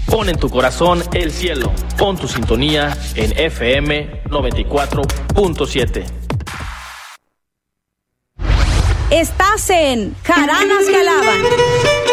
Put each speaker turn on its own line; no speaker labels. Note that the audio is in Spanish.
Pon en tu corazón el cielo. Pon tu sintonía en FM 94.7.
Estás en Jaranas que Alaban.